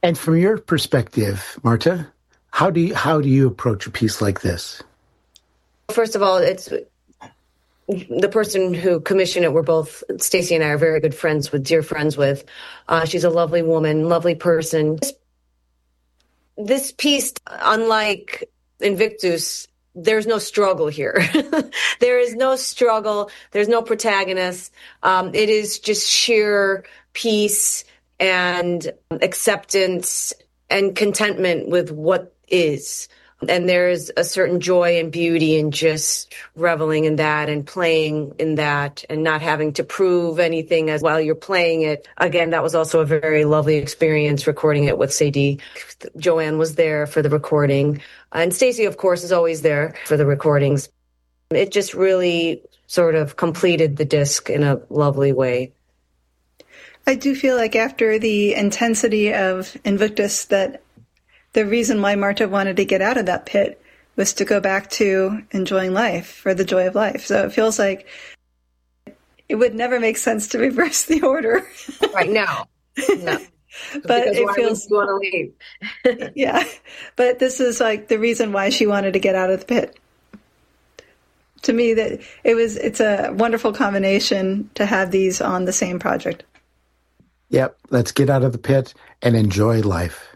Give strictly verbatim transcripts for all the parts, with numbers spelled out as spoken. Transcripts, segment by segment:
And from your perspective, Marta, how do you, how do you approach a piece like this? First of all, it's the person who commissioned it. We're both, Stacey and I are very good friends with, dear friends with. Uh, she's a lovely woman, lovely person. This, this piece, unlike Invictus, there's no struggle here. There is no struggle. There's no protagonist. Um, it is just sheer peace and acceptance and contentment with what is. And there's a certain joy and beauty in just reveling in that and playing in that and not having to prove anything as while you're playing it. Again, that was also a very lovely experience recording it with Sadie. Joanne was there for the recording. And Stacey, of course, is always there for the recordings. It just really sort of completed the disc in a lovely way. I do feel like after the intensity of Invictus that the reason why Marta wanted to get out of that pit was to go back to enjoying life, for the joy of life. So it feels like it would never make sense to reverse the order. Right now. No. But because it why feels, would you want to leave? Yeah. But this is like the reason why she wanted to get out of the pit. To me, that it was, it's a wonderful combination to have these on the same project. Yep. Let's get out of the pit and enjoy life.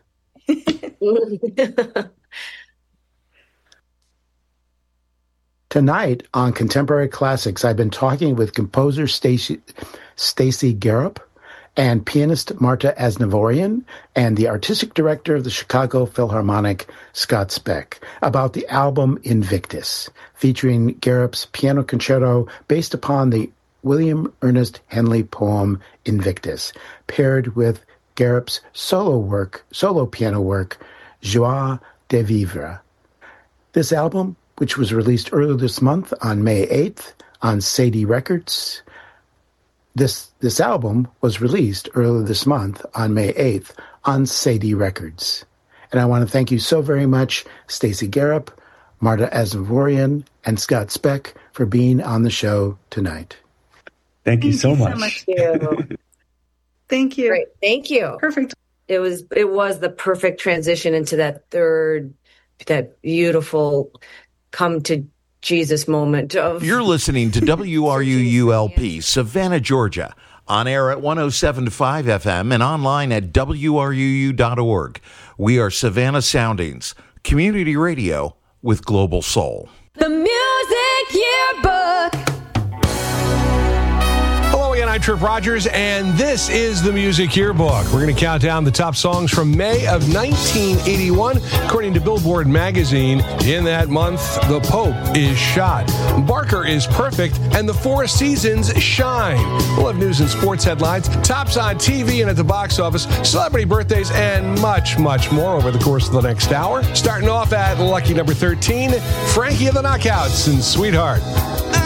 Tonight on Contemporary Classics, I've been talking with composer Stacey Stacey Garup and pianist Marta Asnavourian and the artistic director of the Chicago Philharmonic, Scott Speck, about the album Invictus, featuring Garup's piano concerto based upon the William Ernest Henley poem Invictus, paired with Garup's solo work, solo piano work, Joie de Vivre. This album, which was released earlier this month on May eighth on Sadie Records, this this album was released earlier this month on May eighth on Sadie Records. And I want to thank you so very much, Stacey Garup, Marta Asnavourian, and Scott Speck for being on the show tonight. Thank you Thank so you much. So much. Thank you. Thank you. Great. Thank you. Perfect. It was it was the perfect transition into that third, that beautiful come to Jesus moment of. You're listening to W R U U L P, Savannah, Georgia, on air at one oh seven point five F M and online at W R U U dot org. We are Savannah Soundings, community radio with global soul. The Music Yearbook. I'm Trip Rogers, and this is the Music Yearbook. We're going to count down the top songs from May of nineteen eighty-one. According to Billboard magazine, in that month, The Pope is shot, Barker is perfect, and The Four Seasons shine. We'll have news and sports headlines, tops on T V and at the box office, celebrity birthdays, and much, much more over the course of the next hour. Starting off at lucky number thirteen, Frankie of the Knockouts and Sweetheart.